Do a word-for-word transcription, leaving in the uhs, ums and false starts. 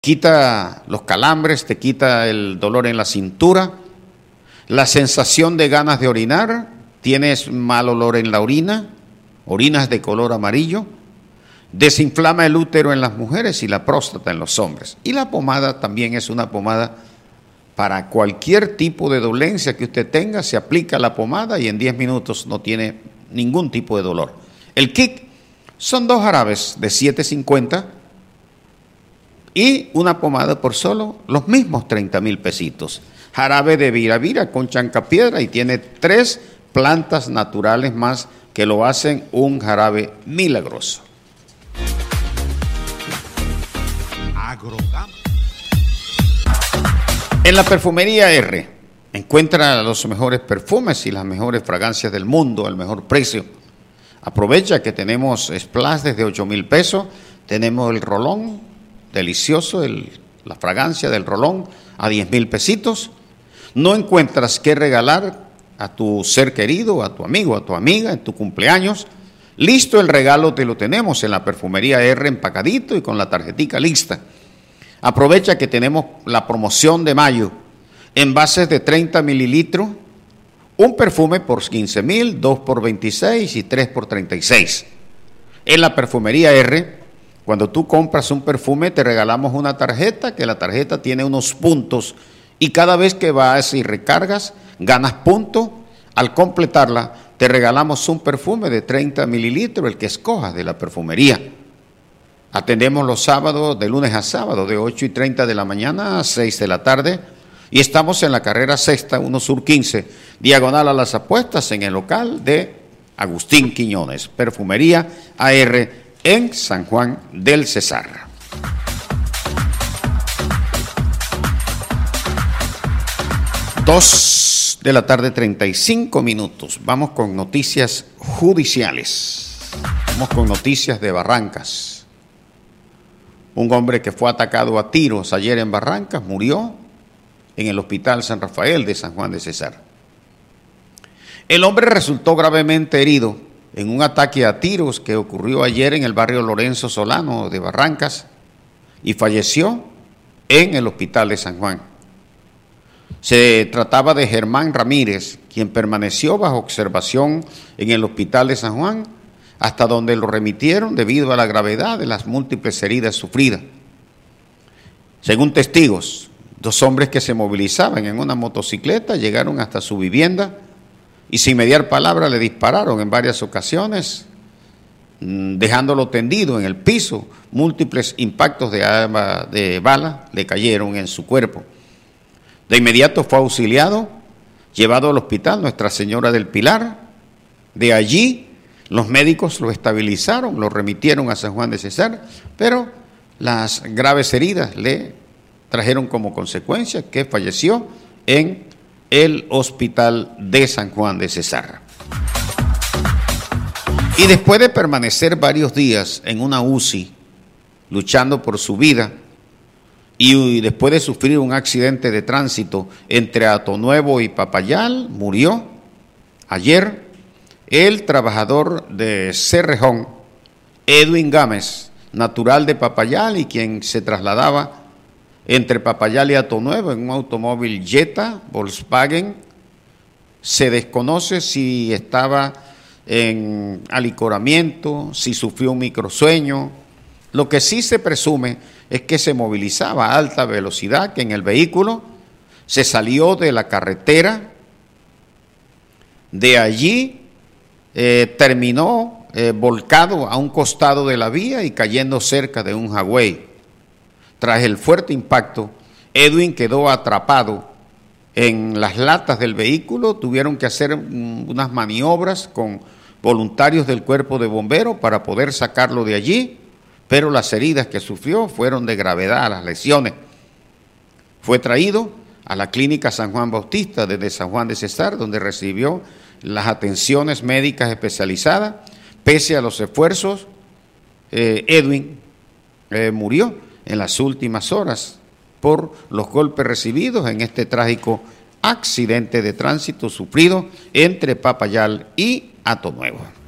quita los calambres, te quita el dolor en la cintura, la sensación de ganas de orinar, tienes mal olor en la orina, orinas de color amarillo, desinflama el útero en las mujeres y la próstata en los hombres. Y la pomada también es una pomada para cualquier tipo de dolencia que usted tenga, se aplica la pomada y en diez minutos no tiene ningún tipo de dolor. El kick son dos jarabes de siete cincuenta y una pomada por solo los mismos treinta mil pesitos. Jarabe de viravira con chancapiedra y tiene tres plantas naturales más que lo hacen un jarabe milagroso. En la perfumería R encuentra los mejores perfumes y las mejores fragancias del mundo al mejor precio. Aprovecha que tenemos splash desde ocho mil pesos, tenemos el rolón delicioso, el, la fragancia del rolón a diez mil pesitos. No encuentras qué regalar a tu ser querido, a tu amigo, a tu amiga en tu cumpleaños. Listo el regalo, te lo tenemos en la perfumería R empacadito y con la tarjetica lista. Aprovecha que tenemos la promoción de mayo, envases de treinta mililitros, un perfume por quince mil, dos por veintiséis y tres por treinta y seis. En la perfumería R, cuando tú compras un perfume te regalamos una tarjeta, que la tarjeta tiene unos puntos y cada vez que vas y recargas ganas puntos. Al completarla te regalamos un perfume de treinta mililitros, el que escojas de la perfumería. Atendemos los sábados, de lunes a sábado, de ocho y treinta de la mañana a seis de la tarde. Y estamos en la carrera sexta, uno sur quince, diagonal a las apuestas, en el local de Agustín Quiñones, Perfumería A R en San Juan del Cesar. Dos de la tarde, treinta y cinco minutos. Vamos con noticias judiciales. Vamos con noticias de Barrancas. Un hombre que fue atacado a tiros ayer en Barrancas murió en el Hospital San Rafael de San Juan de Cesar. El hombre resultó gravemente herido en un ataque a tiros que ocurrió ayer en el barrio Lorenzo Solano de Barrancas y falleció en el Hospital de San Juan. Se trataba de Germán Ramírez, quien permaneció bajo observación en el Hospital de San Juan hasta donde lo remitieron debido a la gravedad de las múltiples heridas sufridas. Según testigos, dos hombres que se movilizaban en una motocicleta llegaron hasta su vivienda y sin mediar palabra le dispararon en varias ocasiones, dejándolo tendido en el piso. Múltiples impactos de, arma, de bala le cayeron en su cuerpo. De inmediato fue auxiliado, llevado al hospital Nuestra Señora del Pilar. De allí los médicos lo estabilizaron, lo remitieron a San Juan de Cesar, pero las graves heridas le trajeron como consecuencia que falleció en el Hospital de San Juan de Cesar. Y después de permanecer varios días en una U C I, luchando por su vida, y después de sufrir un accidente de tránsito entre Atonuevo y Papayal, murió ayer el trabajador de Cerrejón, Edwin Gámez, natural de Papayal y quien se trasladaba entre Papayal y Atonuevo en un automóvil Jetta Volkswagen. Se desconoce si estaba en alicoramiento, si sufrió un microsueño. Lo que sí se presume es que se movilizaba a alta velocidad, que en el vehículo se salió de la carretera, de allí eh, terminó eh, volcado a un costado de la vía y cayendo cerca de un Huawei. Tras el fuerte impacto, Edwin quedó atrapado en las latas del vehículo. Tuvieron que hacer unas maniobras con voluntarios del cuerpo de bomberos para poder sacarlo de allí, pero las heridas que sufrió fueron de gravedad, las lesiones. Fue traído a la clínica San Juan Bautista desde San Juan de Cesar, donde recibió las atenciones médicas especializadas. Pese a los esfuerzos, eh, Edwin eh, murió en las últimas horas por los golpes recibidos en este trágico accidente de tránsito sufrido entre Papayal y Atonuevo.